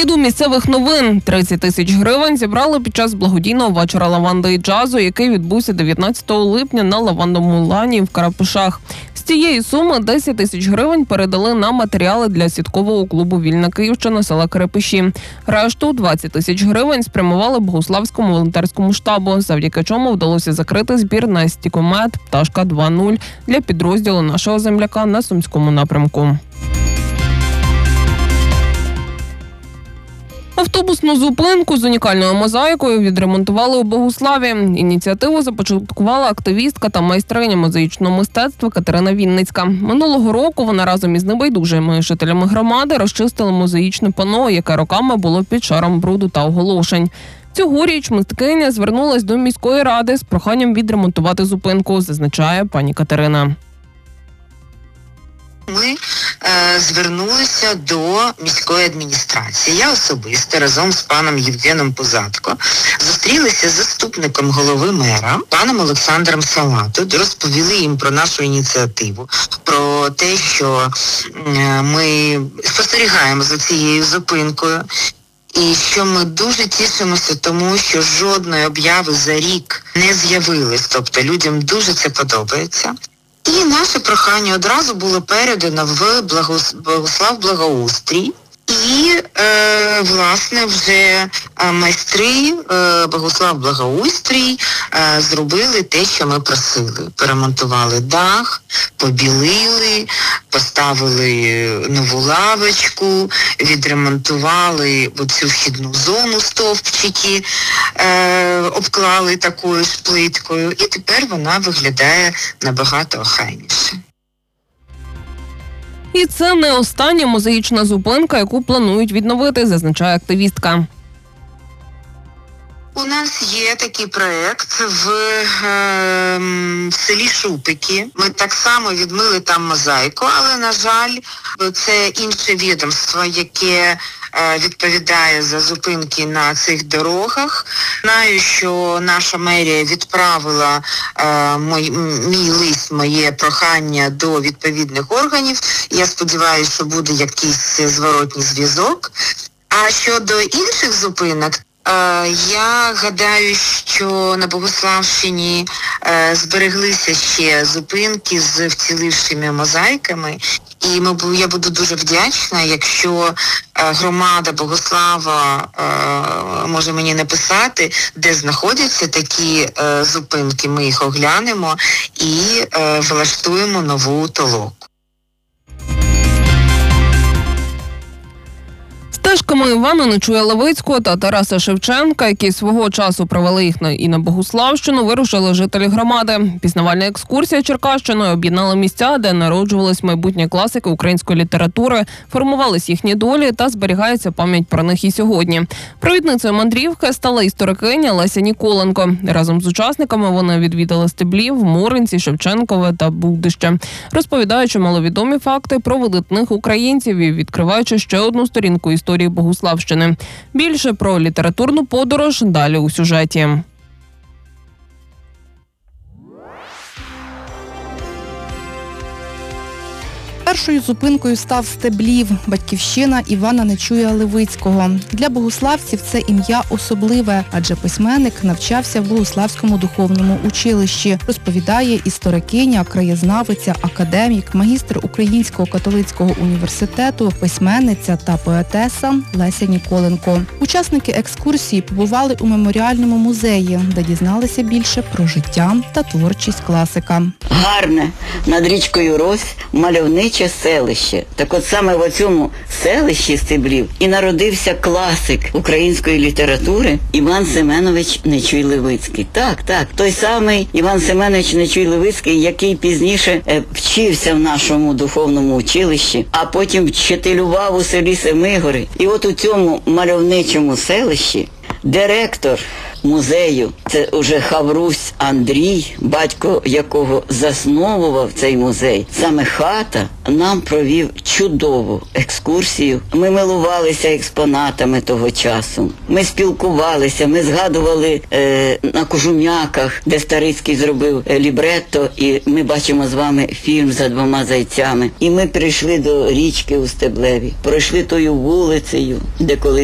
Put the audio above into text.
І до місцевих новин. 30 тисяч гривень зібрали під час благодійного вечора лаванди і джазу, який відбувся 19 липня на Лавандовому лані в Карапишах. З цієї суми 10 тисяч гривень передали на матеріали для сіткового клубу «Вільна Київщина» села Карапиші. Решту 20 тисяч гривень спрямували Богуславському волонтерському штабу, завдяки чому вдалося закрити збір на стікомет «Пташка 2.0» для підрозділу нашого земляка на Сумському напрямку. Автобусну зупинку з унікальною мозаїкою відремонтували у Богуславі. Ініціативу започаткувала активістка та майстриня мозаїчного мистецтва Катерина Вінницька. Минулого року вона разом із небайдужими жителями громади розчистила мозаїчне панно, яке роками було під шаром бруду та оголошень. Цьогоріч мисткиня звернулась до міської ради з проханням відремонтувати зупинку, зазначає пані Катерина. Ми звернулися до міської адміністрації. Я особисто разом з паном Євгеном Позадко зустрілися з заступником голови мера, паном Олександром Салатою, розповіли їм про нашу ініціативу, про те, що ми спостерігаємо за цією зупинкою. І що ми дуже тішимося тому, що жодної обяви за рік не з'явилось. Тобто людям дуже це подобається. І наше прохання одразу було передано в Богуслав Благоустрій. І, власне, вже майстри Богуслав Благоустрій зробили те, що ми просили. Перемонтували дах, побілили, поставили нову лавочку, відремонтували оцю вхідну зону, стовпчики, обклали такою ж плиткою. І тепер вона виглядає набагато охайніше. І це не остання мозаїчна зупинка, яку планують відновити, зазначає активістка. У нас є такий проєкт в селі Шупики. Ми так само відмили там мозаїку, але, на жаль, це інше відомство, яке відповідає за зупинки на цих дорогах. Знаю, що наша мерія відправила мій лист, моє прохання до відповідних органів. Я сподіваюся, що буде якийсь зворотній зв'язок. А щодо інших зупинок, я гадаю, що на Богуславщині збереглися ще зупинки з вцілівшими мозаїками. І я буду дуже вдячна, якщо громада Богуслава може мені написати, де знаходяться такі зупинки. Ми їх оглянемо і влаштуємо нову толоку. Стежками Івана Нечуя-Левицького та Тараса Шевченка, які свого часу провели їх і на Богуславщину, вирушили жителі громади. Пізнавальна екскурсія Черкащиною об'єднала місця, де народжувались майбутні класики української літератури, формувались їхні долі та зберігається пам'ять про них і сьогодні. Провідницею мандрівки стала історикиня Леся Ніколенко. Разом з учасниками вони відвідали Стеблів, Моринці, Шевченкове та Будище, розповідаючи маловідомі факти про видатних українців і відкриваючи ще одну сторінку історії Богуславщини. Більше про літературну подорож далі у сюжеті. Першою зупинкою став Стеблів, батьківщина Івана Нечуя-Левицького. Для богуславців це ім'я особливе, адже письменник навчався в Богуславському духовному училищі, розповідає історикиня, краєзнавиця, академік, магістр Українського католицького університету, письменниця та поетеса Леся Ніколенко. Учасники екскурсії побували у меморіальному музеї, де дізналися більше про життя та творчість класика. Гарне, над річкою Рось, мальовниче селище. Так от саме в цьому селищі Стеблів і народився класик української літератури Іван Семенович Нечуй-Левицький. Так, той самий Іван Семенович Нечуй-Левицький, який пізніше вчився в нашому духовному училищі, а потім вчителював у селі Семигори. І от у цьому мальовничому селищі директор музею, це уже Хаврусь Андрій, батько якого засновував цей музей. Саме хата нам провів чудову екскурсію. Ми милувалися експонатами того часу. Ми спілкувалися, ми згадували на Кожум'яках, де Старицький зробив лібретто, і ми бачимо з вами фільм «За двома зайцями». І ми прийшли до річки у Стеблеві, пройшли тою вулицею, де коли